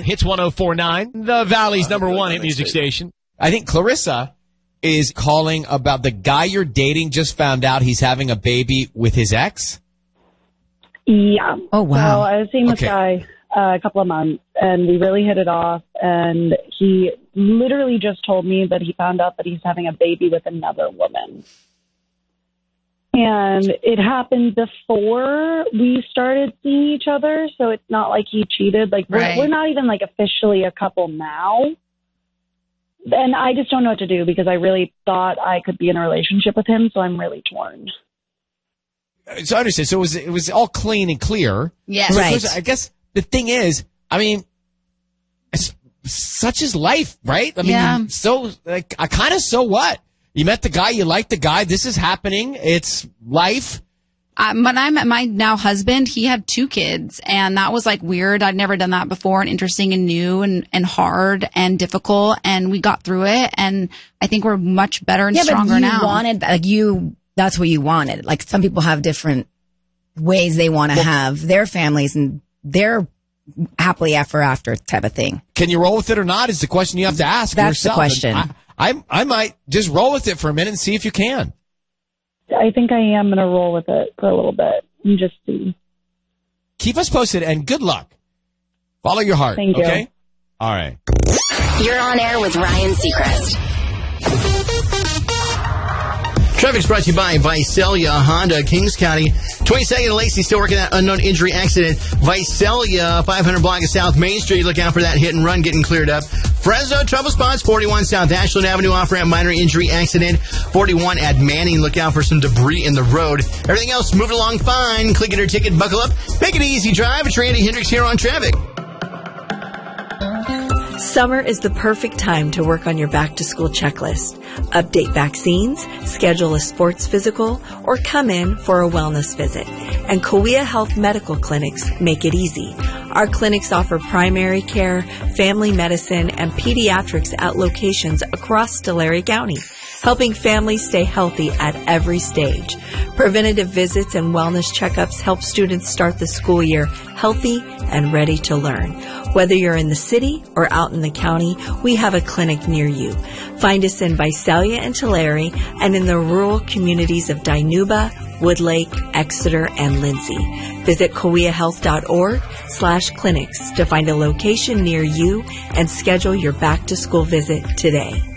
Hits 104.9, the Valley's number one hit music station. I think Clarissa is calling about the guy you're dating just found out he's having a baby with his ex. Yeah. Oh, wow. So I was seeing this guy a couple of months, and we really hit it off. And he literally just told me that he found out that he's having a baby with another woman. And it happened before we started seeing each other, so it's not like he cheated. Like, we're not even, like, officially a couple now. And I just don't know what to do because I really thought I could be in a relationship with him, so I'm really torn. So I understand. So it was all clean and clear. Yes. So Right. I guess the thing is, I mean, such is life, right? I mean, so what? You met the guy, you like the guy, this is happening, it's life. When I met my now husband, he had 2 kids, and that was like weird. I'd never done that before, and interesting and new and hard and difficult, and we got through it, and I think we're much better and stronger now. That's what you wanted. Like, some people have different ways they want to have their families, and they're happily ever after type of thing. Can you roll with it or not is the question you have to ask That's yourself. the question. I might just roll with it for a minute and see if you can. I think I am going to roll with it for a little bit and just see. Keep us posted, and good luck. Follow your heart, Thank you. okay? All right. You're on air with Ryan Seacrest. Traffic's brought to you by Visalia Honda, Kings County. 22nd and Lacey still working that unknown injury accident. Visalia, 500 block of South Main Street. Look out for that hit and run getting cleared up. Fresno, trouble spots, 41 South Ashland Avenue, off-ramp minor injury accident. 41 at Manning. Look out for some debris in the road. Everything else moving along fine. Click it or ticket, buckle up. Make it an easy drive. It's Randy Hendricks here on Traffic. Summer is the perfect time to work on your back-to-school checklist. Update vaccines, schedule a sports physical, or come in for a wellness visit. And Kauai Health Medical Clinics make it easy. Our clinics offer primary care, family medicine, and pediatrics at locations across Tulare County, helping families stay healthy at every stage. Preventative visits and wellness checkups help students start the school year healthy and ready to learn. Whether you're in the city or out in the county, we have a clinic near you. Find us in Visalia and Tulare and in the rural communities of Dinuba, Woodlake, Exeter, and Lindsay. Visit kauaihealth.org/clinics to find a location near you and schedule your back-to-school visit today.